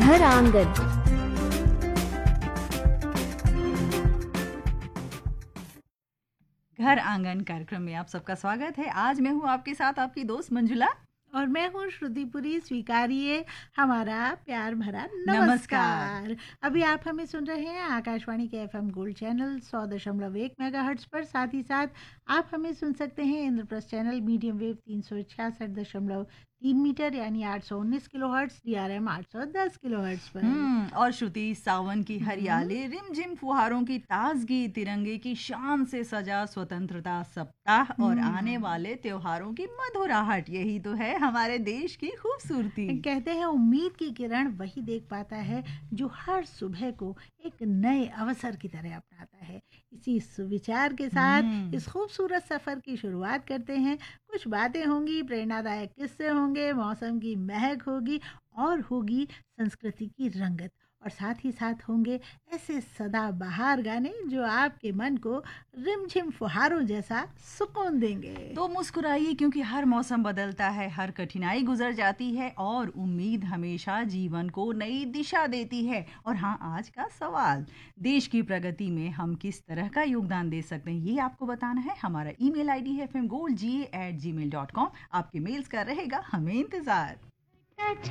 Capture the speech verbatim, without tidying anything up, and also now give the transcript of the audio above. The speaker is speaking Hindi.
घर आंगन। घर आंगन कार्यक्रम में आप सबका स्वागत है। आज मैं हूँ आपके साथ आपकी दोस्त मंजुला और मैं हूँ श्रुतिपुरी। स्वीकारिए हमारा प्यार भरा नमस्कार, नमस्कार। अभी आप हमें सुन रहे हैं आकाशवाणी के एफएम गोल्ड चैनल सौ दशमलव एक मेगाहर्ट्ज पर। साथ ही साथ आप हमें सुन सकते हैं इंद्रप्रस्थ चैनल मीडियम वेव तीन सौ छियासठ दशमलव तीन मीटर यानी आठ सौ उन्नीस किलो हर्ट्ज, डीआरएम आठ सौ दस किलो हर्ट्ज पर। हम्म और श्रुति, सावन की हरियाली, रिमझिम फुहारों की ताजगी, तिरंगे की शान से सजा स्वतंत्रता सप्ताह और आने वाले त्योहारों की मधुराहट, यही तो है हमारे देश की खूबसूरती। कहते हैं उम्मीद की किरण वही देख पाता है जो हर सुबह को एक नए अवसर की तरह अपनाता है। इसी सुविचार के साथ इस खूबसूरत सफर की शुरुआत करते हैं। कुछ बातें होंगी, प्रेरणादायक किस्से होंगे, मौसम की महक होगी और होगी संस्कृति की रंगत, और साथ ही साथ होंगे ऐसे सदाबहार गाने जो आपके मन को रिमझिम फुहारों जैसा सुकून देंगे। तो मुस्कुराइए, क्योंकि हर मौसम बदलता है, हर कठिनाई गुजर जाती है और उम्मीद हमेशा जीवन को नई दिशा देती है। और हाँ, आज का सवाल, देश की प्रगति में हम किस तरह का योगदान दे सकते हैं, ये आपको बताना है। हमारा ईमेल आईडी है एफ एम गोल्ड जी ए एट जी मेल डॉट कॉम। आपके मेल्स का रहेगा हमें इंतजार।